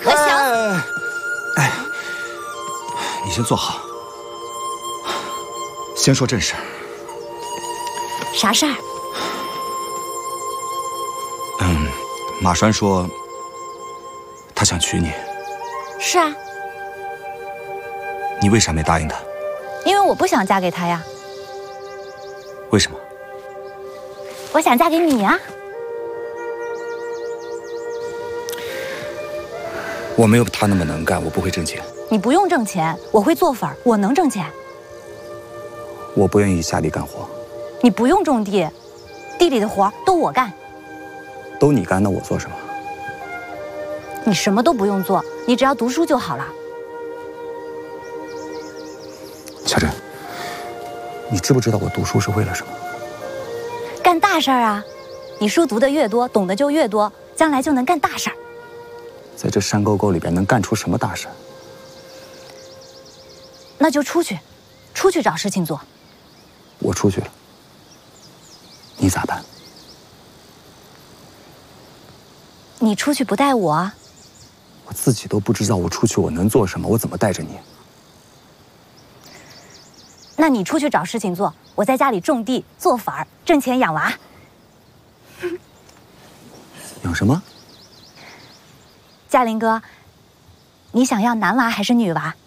可想…… 哎，你先坐好，先说正事儿。 啥事儿？ 马栓说他想娶你。 是啊， 你为啥没答应他？ 因为我不想嫁给他呀。 为什么？ 我想嫁给你呀。 我没有他那么能干，我不会挣钱。 你不用挣钱，我会做粉，我能挣钱。 我不愿意下地干活。 你不用种地，地里的活都我干。 都你干，那我做什么？ 你什么都不用做，你只要读书就好了。 小珍，你知不知道我读书是为了什么？ 干大事儿啊！你书读得越多，懂得就越多，将来就能干大事儿。 在这山沟沟里边能干出什么大事？ 那就出去找事情做。 我出去了，你咋办？ 你出去不带我啊？ 我自己都不知道我出去我能做什么，我怎么带着你？ 那你出去找事情做，我在家里种地做粉儿，挣钱养娃。 养什么？ 嘉林哥，你想要男娃还是女娃？